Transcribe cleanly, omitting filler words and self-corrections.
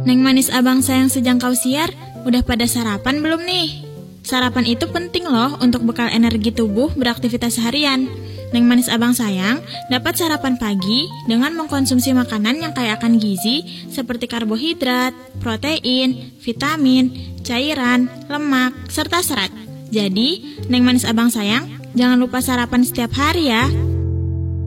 Neng manis abang sayang sejangkau siar, udah pada sarapan belum nih? Sarapan itu penting loh untuk bekal energi tubuh beraktivitas seharian. Neng manis abang sayang dapat sarapan pagi dengan mengkonsumsi makanan yang kaya akan gizi seperti karbohidrat, protein, vitamin, cairan, lemak, serta serat. Jadi, Neng manis abang sayang, jangan lupa sarapan setiap hari ya.